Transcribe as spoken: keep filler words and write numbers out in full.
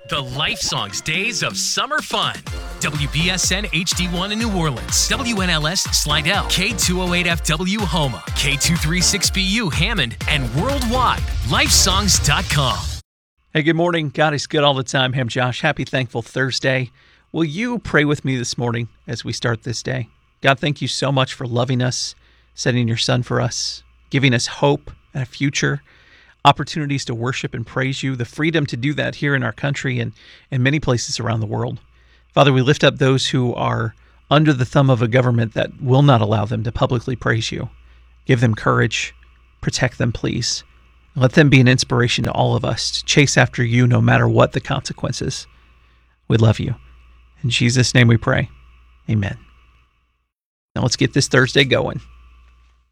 The Life Songs Days of Summer Fun. W B S N H D one in New Orleans. W N L S Slidell. K two oh eight F W Homa. K two thirty-six B U Hammond. And worldwide, life songs dot com. Hey, good morning. God is good all the time. I'm Josh. Happy Thankful Thursday. Will you pray with me this morning as we start this day? God, thank you so much for loving us, sending your son for us, giving us hope and a future, opportunities to worship and praise you, the freedom to do that here in our country and in many places around the world. Father, we lift up those who are under the thumb of a government that will not allow them to publicly praise you. Give them courage. Protect them, please. Let them be an inspiration to all of us to chase after you no matter what the consequences. We love you. In Jesus' name we pray. Amen. Now let's get this Thursday going.